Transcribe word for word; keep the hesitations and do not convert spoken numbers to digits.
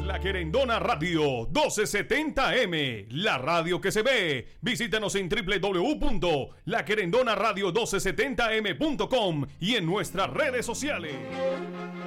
La Querendona Radio doce setenta M, la radio que se ve. Visítanos en doble u doble u doble u punto la querendona radio doce setenta m punto com y en nuestras redes sociales.